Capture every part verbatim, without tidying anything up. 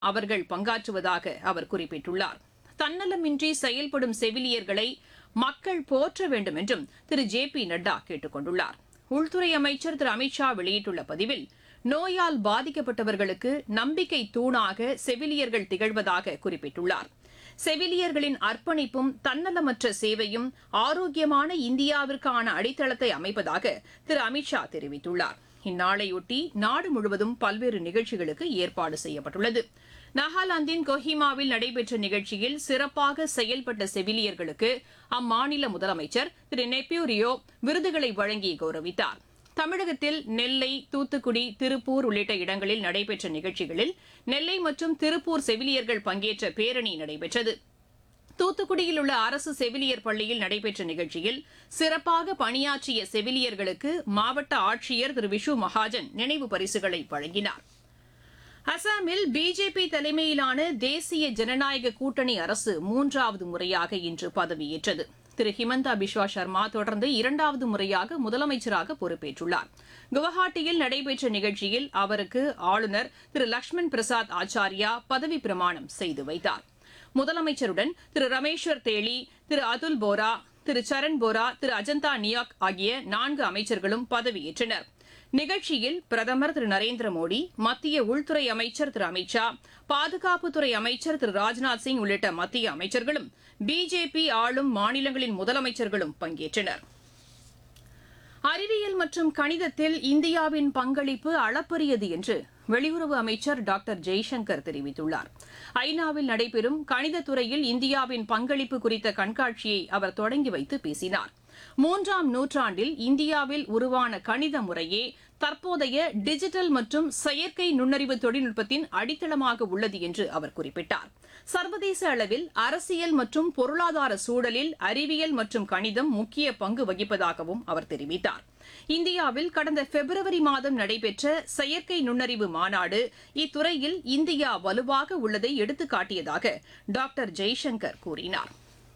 அவர்கள் பங்காற்றுவதாக அவர் குறிப்பிட்டுள்ளார். தன்னலமின்றி செயல்படும் செவிலியர்களை மக்கள் போற்ற வேண்டும் என்றும் திரு ஜே பி நட்டா கேட்டுக் கொண்டுள்ளார். உள்துறை அமைச்சர் திரு அமித்ஷா வெளியிட்டுள்ள பதிவில், நோயால் பாதிக்கப்பட்டவர்களுக்கு நம்பிக்கை தூணாக செவிலியர்கள் திகழ்வதாக குறிப்பிட்டுள்ளார். செவிலியர்களின் அர்ப்பணிப்பும் தன்னலமற்ற சேவையும் ஆரோக்கியமான இந்தியாவிற்கான அடித்தளத்தை அமைப்பதாக திரு அமித்ஷா தெரிவித்துள்ளார். இந்நாளையொட்டி நாடு முழுவதும் பல்வேறு நிகழ்ச்சிகளுக்கு ஏற்பாடு செய்யப்பட்டுள்ளது. நாகாலாந்தின் கொஹிமாவில் நடைபெற்ற நிகழ்ச்சியில் சிறப்பாக செயல்பட்ட செவிலியர்களுக்கு அம்மாநில முதலமைச்சர் திரு நெப்பியூ ரியோ விருதுகளை வழங்கி கௌரவித்தார். தமிழகத்தில் நெல்லை, தூத்துக்குடி, திருப்பூர் உள்ளிட்ட இடங்களில் நடைபெற்ற நிகழ்ச்சிகளில் நெல்லை மற்றும் திருப்பூர் செவிலியர்கள் பங்கேற்ற பேரணி நடைபெற்றது. தூத்துக்குடியில் உள்ள அரசு செவிலியர் பள்ளியில் நடைபெற்ற நிகழ்ச்சியில் சிறப்பாக பணியாற்றிய செவிலியர்களுக்கு மாவட்ட ஆட்சியர் திரு விஷு மகாஜன் நினைவு பரிசுகளை வழங்கினார். அசாமில் பிஜேபி தலைமையிலான தேசிய ஜனநாயக கூட்டணி அரசு மூன்றாவது முறையாக இன்று பதவியேற்றது. திரு ஹிமந்தா பிஸ்வா சர்மா தொடர்ந்து இரண்டாவது முறையாக முதலமைச்சராக பொறுப்பேற்றுள்ளார். குவஹாட்டியில் நடைபெற்ற நிகழ்ச்சியில் அவருக்கு ஆளுநர் திரு லக்ஷ்மண் பிரசாத் ஆச்சாரியா பதவி பிரமாணம் செய்து வைத்தார். முதலமைச்சருடன் திரு ரமேஸ்வர் தேலி, திரு அதுல் போரா, திரு சரண் போரா, திரு அஜந்தா நியாக் ஆகிய நான்கு அமைச்சர்களும் பதவியேற்றனர். நிகழ்ச்சியில் பிரதமர் திரு நரேந்திர மோடி, மத்திய உள்துறை அமைச்சர் திரு அமித்ஷா, பாதுகாப்புத்துறை அமைச்சர் திரு ராஜ்நாத் சிங் உள்ளிட்ட மத்திய அமைச்சர்களும் பிஜேபி ஆளும் மாநிலங்களின் முதலமைச்சர்களும் பங்கேற்றனர். அறிவியல் மற்றும் கணிதத்தில் இந்தியாவின் பங்களிப்பு அளப்பரியது என்று வெளியுறவு அமைச்சர் டாக்டர் ஜெய்சங்கர் தெரிவித்துள்ளார். ஐநாவில் நடைபெறும் கணிதத்துறையில் இந்தியாவின் பங்களிப்பு குறித்த கண்காட்சியை அவர் தொடங்கி வைத்து பேசினார். மூன்றாம் நூற்றாண்டில் இந்தியாவில் உருவான கணித முறையே தற்போதைய டிஜிட்டல் மற்றும் செயற்கை நுண்ணறிவு தொழில்நுட்பத்தின் அடித்தளமாக உள்ளது என்று அவர் குறிப்பிட்டார். சர்வதேச அளவில் அரசியல் மற்றும் பொருளாதார சூழலில் அறிவியல் மற்றும் கணிதம் முக்கிய பங்கு வகிப்பதாகவும் அவர் தெரிவித்தார். இந்தியாவில் கடந்த பிப்ரவரி மாதம் நடைபெற்ற செயற்கை நுண்ணறிவு மாநாடு இத்துறையில் இந்தியா வலுவாக உள்ளதை எடுத்துக்காட்டியதாக டாக்டர் ஜெய்சங்கர் கூறினார்.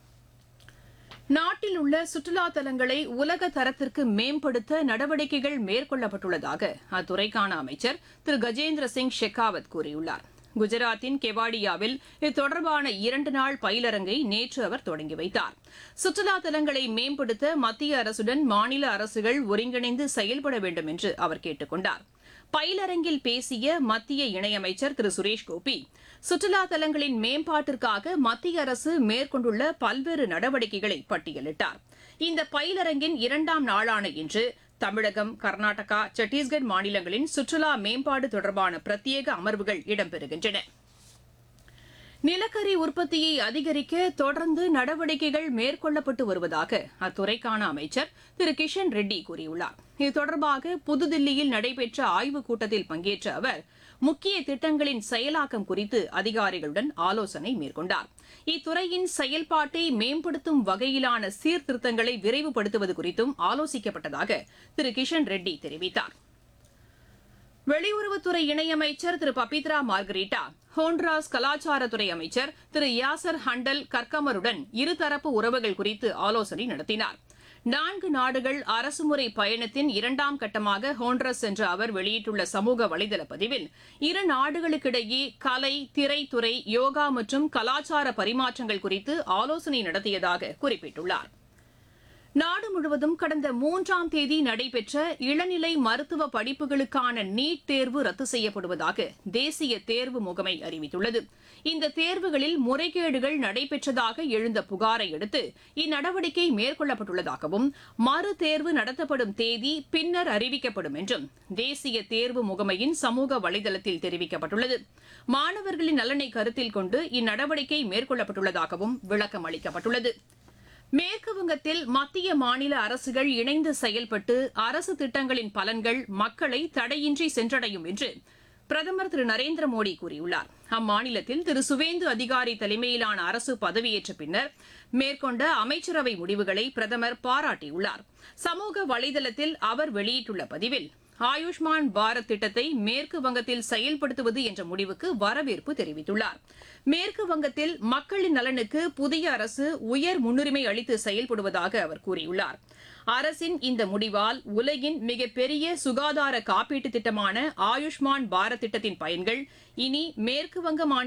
நாட்டில் உள்ள சுற்றுலா தலங்களை உலக தரத்திற்கு மேம்படுத்த நடவடிக்கைகள் மேற்கொள்ளப்பட்டுள்ளதாக அத்துறைக்கான அமைச்சர் திரு கஜேந்திர சிங் ஷெகாவத் கூறியுள்ளார். குஜராத்தின் கெவாடியாவில் இது தொடர்பான இரண்டு நாள் பயிலரங்கை நேற்று அவர் தொடங்கி வைத்தார். சுற்றுலா தலங்களை மேம்படுத்த மத்திய அரசுடன் மாநில அரசுகள் ஒருங்கிணைந்து செயல்பட வேண்டும் என்று அவர் கேட்டுக் கொண்டார். பயிலரங்கில் பேசிய மத்திய இணையமைச்சர் திரு சுரேஷ் கோபி, சுற்றுலா தலங்களின் மேம்பாட்டிற்காக மத்திய அரசு மேற்கொண்டுள்ள பல்வேறு நடவடிக்கைகளை பட்டியலிட்டார். இந்த பயிலரங்கின் இரண்டாம் நாளான இன்று தமிழகம், கர்நாடகா, சத்தீஸ்கர் மாநிலங்களின் சுற்றுலா மேம்பாடு தொடர்பான பிரத்யேக அமர்வுகள் இடம்பெறுகின்றன. நிலக்கரி உற்பத்தியை அதிகரிக்க தொடர்ந்து நடவடிக்கைகள் மேற்கொள்ளப்பட்டு வருவதாக அத்துறைக்கான அமைச்சர் திரு கிஷன் ரெட்டி கூறியுள்ளார். இது தொடர்பாக புதுதில்லியில் நடைபெற்ற ஆய்வுக் கூட்டத்தில் பங்கேற்ற அவர் முக்கிய திட்டங்களின் செயலாக்கம் குறித்து அதிகாரிகளுடன் ஆலோசனை மேற்கொண்டார். இத்துறையின் செயல்பாட்டை மேம்படுத்தும் வகையிலான சீர்திருத்தங்களை விரைவுபடுத்துவது குறித்தும் ஆலோசிக்கப்பட்டதாக திரு கிஷன் ரெட்டி தெரிவித்தார். வெளியுறவுத்துறை இணையமைச்சர் திரு பபித்ரா மார்கரீட்டா ஹோண்ட்ராஸ் கலாச்சாரத்துறை அமைச்சர் திரு யாசர் ஹண்டல் கர்கமருடன் இருதரப்பு உறவுகள் குறித்து ஆலோசனை நடத்தினார். நான்கு நாடுகள் அரசுமுறை பயணத்தின் இரண்டாம் கட்டமாக ஹோண்ட்ரஸ் சென்ற அவர் வெளியிட்டுள்ள சமூக வலைதள பதிவில், இரு நாடுகளுக்கிடையே கலை, திரைத்துறை, யோகா மற்றும் கலாச்சார பரிமாற்றங்கள் குறித்து ஆலோசனை நடத்தியதாக குறிப்பிட்டுள்ளார். நாடு முழுவதும் கடந்த மூன்றாம் தேதி நடைபெற்ற இளநிலை மருத்துவ படிப்புகளுக்கான நீட் தேர்வு ரத்து செய்யப்படுவதாக தேசிய தேர்வு முகமை அறிவித்துள்ளது. இந்த தேர்வுகளில் முறைகேடுகள் நடைபெற்றதாக எழுந்த புகாரை அடுத்து இந்நடவடிக்கை மேற்கொள்ளப்பட்டுள்ளதாகவும் மறு தேர்வு நடத்தப்படும் தேதி பின்னர் அறிவிக்கப்படும் என்றும் தேசிய தேர்வு முகமையின் சமூக வலைதளத்தில் தெரிவிக்கப்பட்டுள்ளது. மாணவர்களின் நலனை கருத்தில் கொண்டு இந்நடவடிக்கை மேற்கொள்ளப்பட்டுள்ளதாகவும் விளக்கம் அளிக்கப்பட்டுள்ளது. மேற்குவங்கத்தில் மத்திய மாநில அரசுகள் இணைந்து செயல்பட்டு அரசு திட்டங்களின் பலன்கள் மக்களை தடையின்றி சென்றடையும் என்று பிரதமர் திரு நரேந்திர மோடி கூறியுள்ளார். அம்மாநிலத்தில் திரு சுவேந்து அதிகாரி தலைமையிலான அரசு பதவியேற்ற பின்னர் மேற்கொண்ட அமைச்சரவை முடிவுகளை பிரதமர் பாராட்டியுள்ளார். சமூக வலைதளத்தில் அவர் வெளியிட்டுள்ள பதிவில், ஆயுஷ்மான் பாரத் திட்டத்தை மேற்கு வங்கத்தில் செயல்படுத்துவது என்ற முடிவுக்கு வரவேற்பு தெரிவித்துள்ளார். மேற்கு வங்கத்தில் மக்களின் நலனுக்கு புதிய அரசு உயர் முன்னுரிமை அளித்து செயல்படுவதாக அவர் கூறியுள்ளார். அரசின் இந்த முடிவால் உலகின் மிகப்பெரிய சுகாதார காப்பீட்டு திட்டமான ஆயுஷ்மான் பாரத் திட்டத்தின் பயன்கள் இனி மேற்கு வங்க மாநில